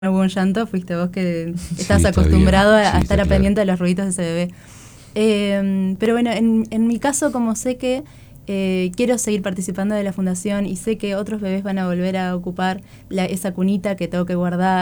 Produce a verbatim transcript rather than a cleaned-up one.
hubo un llanto, fuiste vos que estás Sí, acostumbrado bien. a, Sí, a está estar claro. pendiente de los ruiditos de ese bebé. Eh, pero bueno, en, en mi caso, como sé que eh, quiero seguir participando de la fundación y sé que otros bebés van a volver a ocupar la, esa cunita que tengo que guardar,